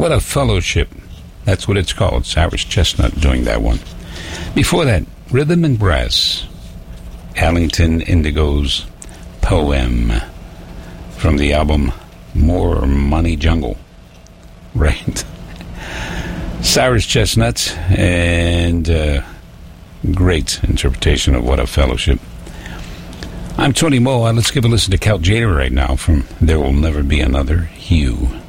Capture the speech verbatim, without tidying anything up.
What a Fellowship. That's what it's called. Cyrus Chestnut doing that one. Before that, Rhythm and Brass. Allington Indigo's Poem from the album More Money Jungle. Right. Cyrus Chestnut and uh, great interpretation of What a Fellowship. I'm Tony Moe. Let's give a listen to Count Jada right now from There Will Never Be Another Hue.